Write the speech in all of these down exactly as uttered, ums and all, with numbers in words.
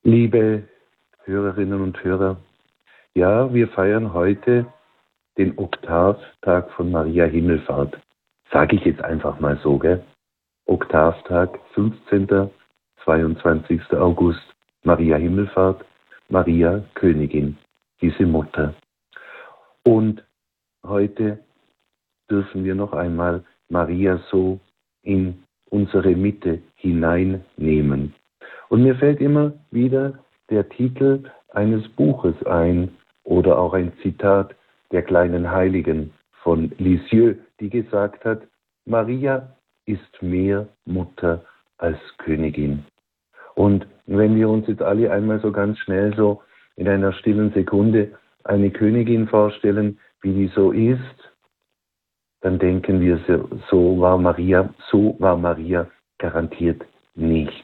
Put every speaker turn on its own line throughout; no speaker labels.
Liebe Hörerinnen und Hörer, ja, wir feiern heute den Oktavtag von Maria Himmelfahrt. Sage ich jetzt einfach mal so, gell? Oktavtag, fünfzehnter, zweiundzwanzigster August, Maria Himmelfahrt, Maria Königin, diese Mutter. Und heute dürfen wir noch einmal Maria so in unsere Mitte hineinnehmen. Und mir fällt immer wieder der Titel eines Buches ein oder auch ein Zitat der kleinen Heiligen von Lisieux, die gesagt hat, Maria ist mehr Mutter als Königin. Und wenn wir uns jetzt alle einmal so ganz schnell so in einer stillen Sekunde eine Königin vorstellen, wie die so ist, dann denken wir, so war Maria, so war Maria garantiert nicht.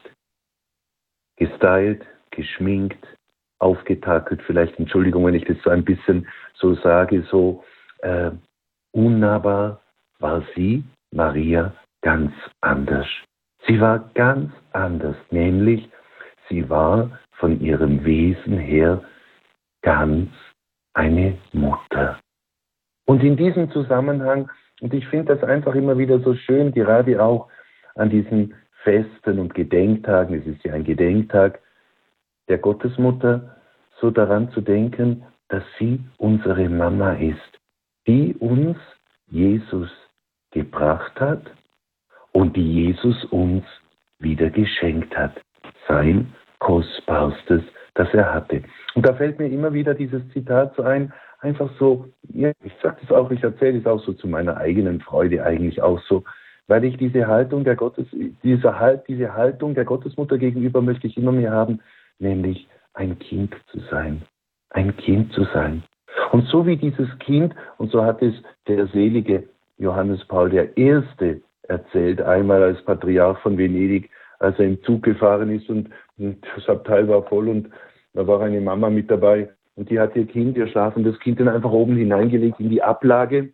Gestylt, geschminkt, aufgetakelt, vielleicht, Entschuldigung, wenn ich das so ein bisschen so sage, so äh, unnahbar war sie, Maria, ganz anders. Sie war ganz anders, nämlich sie war von ihrem Wesen her ganz eine Mutter. Und in diesem Zusammenhang, und ich finde das einfach immer wieder so schön, gerade auch an diesen Festen und Gedenktagen, es ist ja ein Gedenktag der Gottesmutter, so daran zu denken, dass sie unsere Mama ist, die uns Jesus gebracht hat und die Jesus uns wieder geschenkt hat, sein Kostbarstes, das er hatte. Und da fällt mir immer wieder dieses Zitat so ein, einfach so, ja, ich sage das auch, ich erzähle es auch so zu meiner eigenen Freude eigentlich auch so, weil ich diese Haltung der Gottes, diese, halt, diese Haltung der Gottesmutter gegenüber möchte ich immer mehr haben, nämlich ein Kind zu sein, ein Kind zu sein. Und so wie dieses Kind, und so hat es der selige Johannes Paul der Erste erzählt, einmal als Patriarch von Venedig, als er im Zug gefahren ist und, und das Abteil war voll und da war eine Mama mit dabei und die hat ihr Kind, ihr schlafendes Kind, dann einfach oben hineingelegt in die Ablage.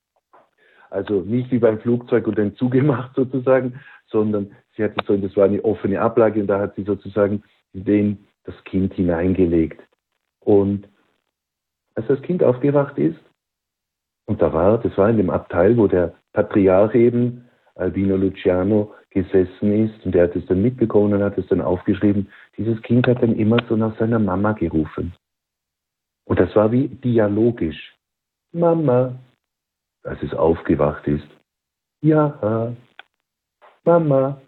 Also nicht wie beim Flugzeug und dann zugemacht sozusagen, sondern sie hat so, das war eine offene Ablage und da hat sie sozusagen den, das Kind hineingelegt. Und als das Kind aufgewacht ist, und da war, das war in dem Abteil, wo der Patriarch eben, Albino Luciano, gesessen ist, und der hat es dann mitbekommen und hat es dann aufgeschrieben, dieses Kind hat dann immer so nach seiner Mama gerufen. Und das war wie dialogisch. Mama, als es aufgewacht ist. Ja, Mama,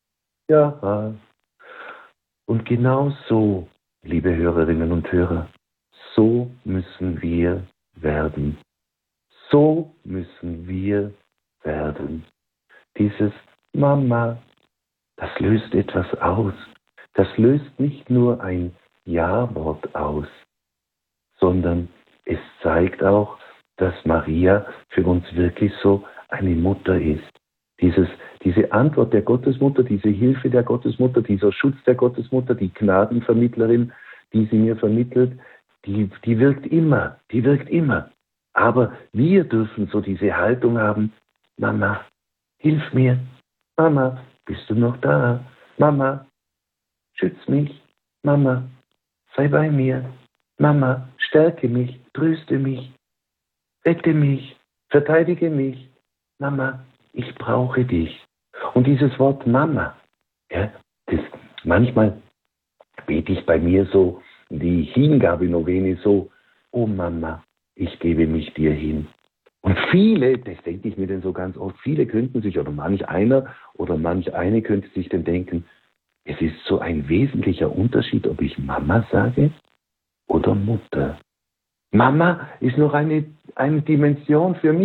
ja. Und genau so, liebe Hörerinnen und Hörer, so müssen wir werden. So müssen wir werden. Dieses Mama, das löst etwas aus. Das löst nicht nur ein Ja-Wort aus, sondern es zeigt auch, dass Maria für uns wirklich so eine Mutter ist. Dieses, diese Antwort der Gottesmutter, diese Hilfe der Gottesmutter, dieser Schutz der Gottesmutter, die Gnadenvermittlerin, die sie mir vermittelt, die, die wirkt immer, die wirkt immer. Aber wir dürfen so diese Haltung haben, Mama, hilf mir, Mama, bist du noch da? Mama, schütz mich, Mama, sei bei mir, Mama, stärke mich, tröste mich, rette mich, verteidige mich, Mama, ich brauche dich. Und dieses Wort Mama, ja, das, manchmal bete ich bei mir so die Hingabenovene so, oh Mama, ich gebe mich dir hin. Und viele, das denke ich mir dann so ganz oft, viele könnten sich, oder manch einer oder manch eine könnte sich dann denken, es ist so ein wesentlicher Unterschied, ob ich Mama sage oder Mutter. Mama ist noch eine, eine Dimension für mich.